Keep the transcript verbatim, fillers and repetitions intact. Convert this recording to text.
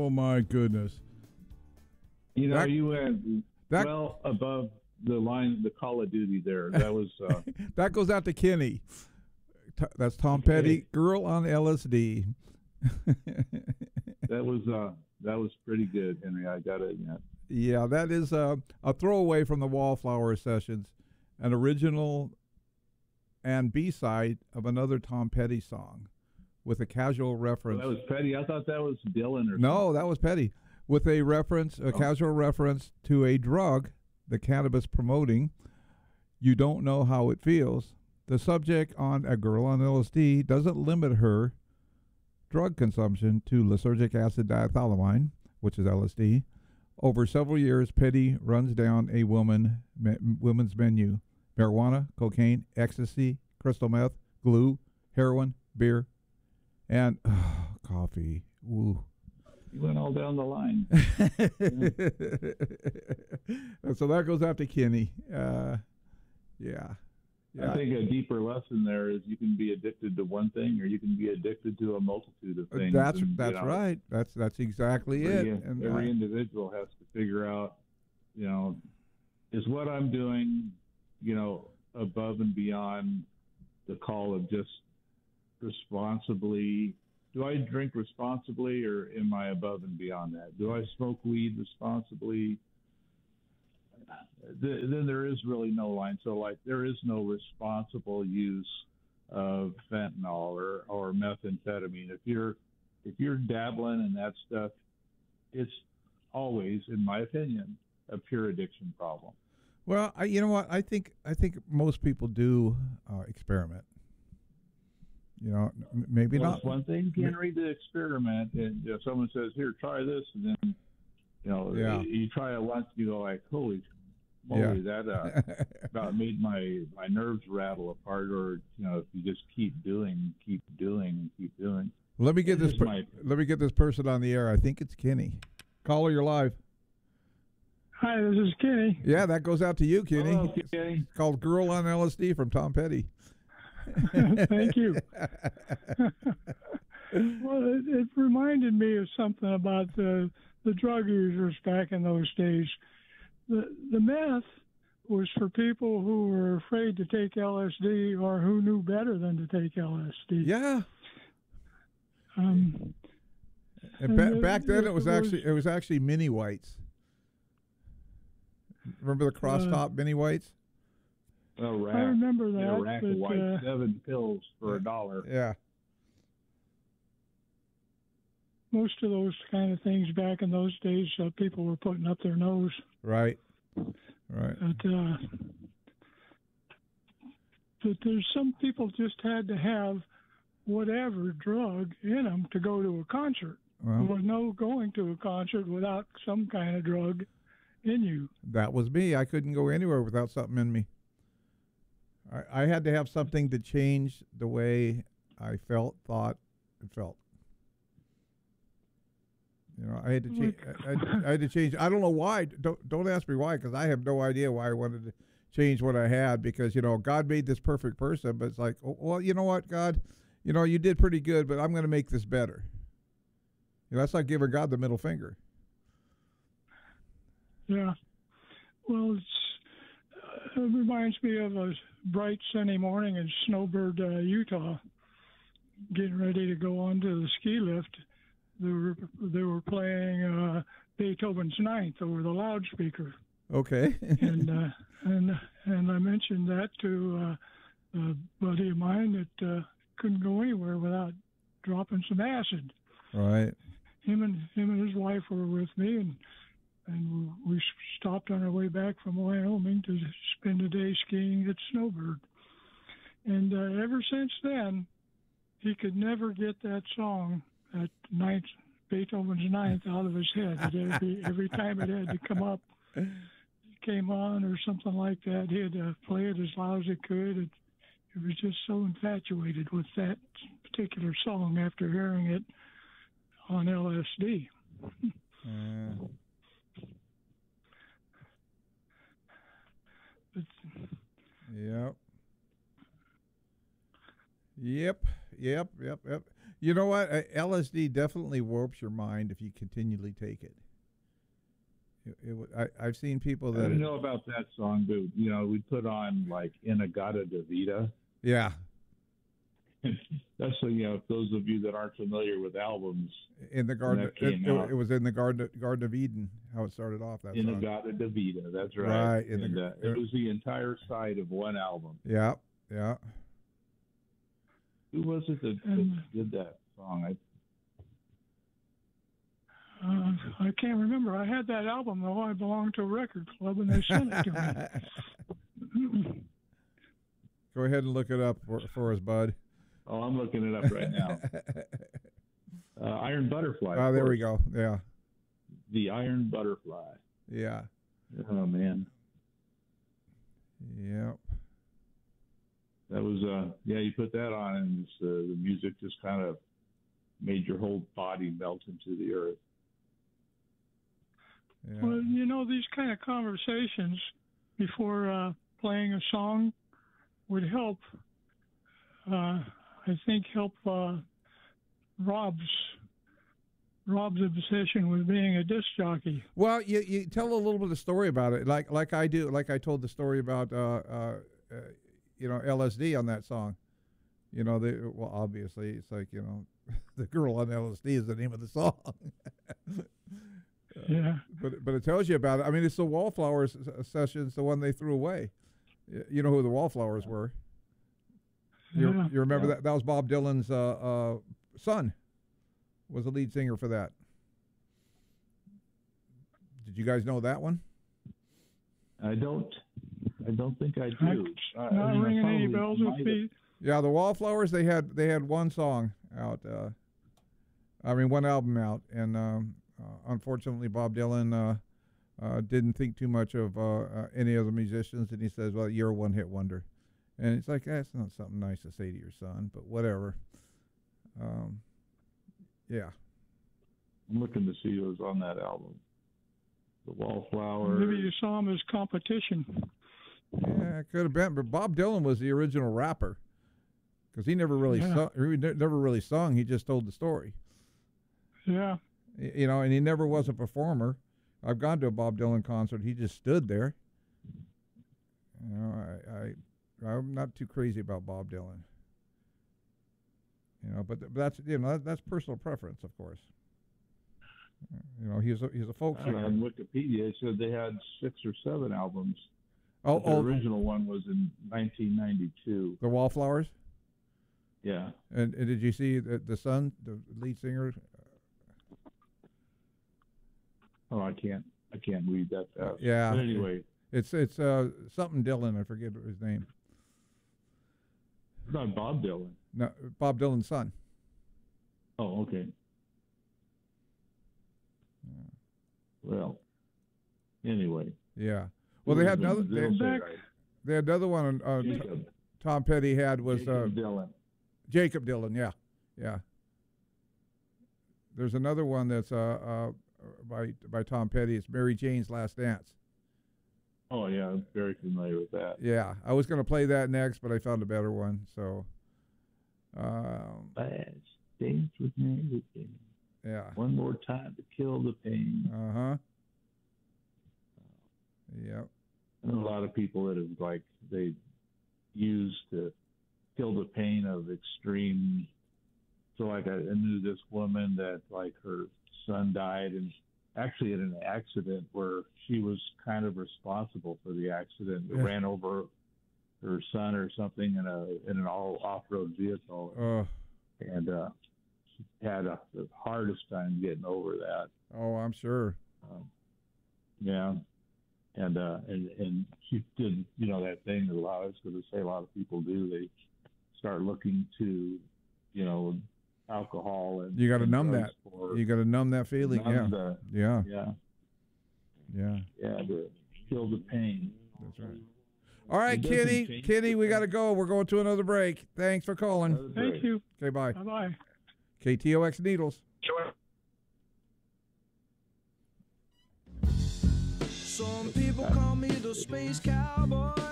Oh my goodness. You know, That- you went that- well above the line, the Call of Duty there. That was uh, That goes out to Kenny. T- That's Tom Okay. Petty, Girl on L S D. that was uh, that was pretty good, Henry. I got to admit. Yeah, that is uh, a throwaway from the Wallflower Sessions, an original and B-side of another Tom Petty song with a casual Well, reference. that was Petty. I thought that was Dylan or No, that was Petty. With a reference, a Oh. casual reference to a drug, the cannabis promoting. You don't know how it feels. The subject on A Girl on L S D doesn't limit her drug consumption to lysergic acid diethylamine, which is L S D. Over several years, Petty runs down a woman me, women's menu: marijuana, cocaine, ecstasy, crystal meth, glue, heroin, beer, and uh, coffee. Woo. You went all down the line. And so that goes out to Kenny. Uh, yeah. Yeah. I think a deeper lesson there is you can be addicted to one thing, or you can be addicted to a multitude of things. That's and, you that's know, right. That's that's exactly Every, it. And every uh, individual has to figure out, you know, is what I'm doing, you know, above and beyond the call of just responsibly. Do I drink responsibly, or am I above and beyond that? Do I smoke weed responsibly? Th- then there is really no line. So, like, there is no responsible use of fentanyl or, or methamphetamine. If you're if you're dabbling in that stuff, it's always, in my opinion, a pure addiction problem. well, I, you know what? I think I think most people do uh, experiment. You know, m- maybe Well, not. it's one thing, Henry, to experiment, and if someone says, "Here, try this," and then you know, Yeah. you, you try it once, you go like, "Holy moly, Yeah. that uh, about made my my nerves rattle apart." Or you know, if you just keep doing, keep doing, keep doing. Let me get this. This Per- might- let me get this person on the air. I think it's Kenny. Caller, you're live. Hi, this is Kenny. Yeah, that goes out to you, Kenny. Hello, Kenny. It's called "Girl on L S D" from Tom Petty. Thank you. Well, it, it reminded me of something about the the drug users back in those days. The the meth was for people who were afraid to take L S D or who knew better than to take L S D. Yeah. Um, And And ba- it- back then, it it was was- actually it was actually mini whites. Remember the cross Uh, top mini whites? A I rack, remember get a that, rack but of white, uh, seven pills for a dollar. Yeah. most of those kind of things back in those days, uh, people were putting up their nose. Right. Right. But, uh, but there's some people just had to have whatever drug in them to go to a concert. There Well, was no going to a concert without some kind of drug in you. that was me. I couldn't go anywhere without something in me. I, I had to have something to change the way I felt, thought, and felt. You know, I had to change. I, I, I had to change. I don't know why. Don't don't ask me why, because I have no idea why I wanted to change what I had. Because you know, God made this perfect person, but it's like, oh, well, you know what, God, you know, you did pretty good, but I'm going to make this better. You know, that's like giving God the middle finger. Yeah. Well, it's, uh, it reminds me of a bright sunny morning in Snowbird, uh, Utah, getting ready to go onto the ski lift. They were they were playing uh, Beethoven's Ninth over the loudspeaker, Okay. and uh, and and I mentioned that to uh, a buddy of mine that uh, couldn't go anywhere without dropping some acid. Right. Him and him and his wife were with me, and and we stopped on our way back from Wyoming to spend a day skiing at Snowbird. And uh, ever since then, he could never get that song, that ninth, Beethoven's Ninth, out of his head. It every every time it had to come up, it came on or something like that, he had to play it as loud as he could. It, he was just so infatuated with that particular song after hearing it on L S D. Uh, But Yep. Yep. Yep. Yep. Yep. You know what? Uh, L S D definitely warps your mind if you continually take it. It, it would- I, I've seen people I that. don't know about that song, but you know, we put on like Inagata de Vida. Yeah. That's so you know, those of you that aren't familiar with albums, In the Garden, that it, came it, out. it was in the Garden, Garden of Eden. How it started off. That song. Inagata de Vida. That's right. Right, in the- And, uh, it was the entire side of one album. Yeah, yeah. Who was it that, that And- did that song? I, Uh, I can't remember. I had that album though. I belonged to a record club, and they sent it to me. Go ahead and look it up for, for us, bud. oh, I'm looking it up right now. Uh, Iron Butterfly. Oh, of there we course. go. Yeah, The Iron Butterfly. yeah, Oh man, yeah. that was uh yeah. You put that on, and it's, uh, the music just kind of made your whole body melt into the earth. Yeah. Well, you know, these kind of conversations before uh, playing a song would help. Uh, I think help uh, Rob's Rob's obsession with being a disc jockey. Well, you you tell a little bit of story about it, like like I do, like I told the story about uh, uh, uh, you know L S D on that song. You know, they, well, obviously it's like you know, the girl on L S D is the name of the song. Yeah. But but it tells you about it. I mean, it's the Wallflowers s- sessions, the one they threw away. Y- You know who the Wallflowers were? You, Yeah. you remember Yeah. that? That was Bob Dylan's uh, uh, son. Was the lead singer for that. Did you guys know that one? I don't. I don't think I I- do. Uh, I Not mean, I ringing any probably bells might with have. me. Yeah, the Wallflowers. They had they had one song out. Uh, I mean, one album out, and um, uh, unfortunately, Bob Dylan uh, uh, didn't think too much of uh, uh, any of the musicians, and he says, "Well, you're a one-hit wonder," and it's like that's not something nice to say to your son, but whatever. Um, yeah, I'm looking to see who's on that album. The Wallflowers. Maybe you saw him as competition. yeah, it could have been, but Bob Dylan was the original rapper because he never really Yeah. sung, he ne- never really sung. He just told the story. Yeah. Y- You know, and he never was a performer. I've gone to a Bob Dylan concert. He just stood there. You know, I, I I'm not too crazy about Bob Dylan. You know, but, th- but that's you know that, that's personal preference, of course. You know, he's a he's a folk Uh, singer. on Wikipedia, it said they had six or seven albums. Oh, But the oh, original one was in nineteen ninety-two. the Wallflowers. Yeah. And, and did you see the the son, the lead singer? Oh, I can't. I can't read that fast. Yeah. But anyway, It's it's uh something Dylan. I forget his name. it's not Bob Dylan. No, Bob Dylan's son. Oh, okay. Well, anyway. Yeah. Well, they had Who was another. the They, middle back- singer? they had another one. Uh, T- Jacob. Tom Petty had was uh, Jacob Dylan. Jacob Dylan. Yeah, yeah. There's another one that's uh, uh by by Tom Petty. It's Mary Jane's Last Dance. Oh, yeah, I'm very familiar with that. Yeah, I was going to play that next, but I found a better one. So, um, Last dance with Mary Jane. yeah. One more time to kill the pain. Uh huh. Yep. I know a lot of people that have like they use to kill the pain of extreme. So like I, I knew this woman that like her son died and actually in an accident where she was kind of responsible for the accident. It Yeah. ran over her son or something in a in an all off road vehicle Uh, and uh, she had a, the hardest time getting over that. oh, I'm sure. Um, yeah. And, uh, and and she did, you know, that thing that a lot, I was going to say a lot of people do. They start looking to, you know, alcohol and You got to and numb drugs that. for You got to numb that feeling. numb Yeah. the- Yeah. yeah, Yeah. yeah, to kill the pain. That's right. All right, It doesn't Kenny. change Kenny, the we got to thing. go. We're going to another break. Thanks for calling. That was Thank great. you. Okay, bye. Bye bye. K T O X Needles. Sure. Some people call me the space cowboy.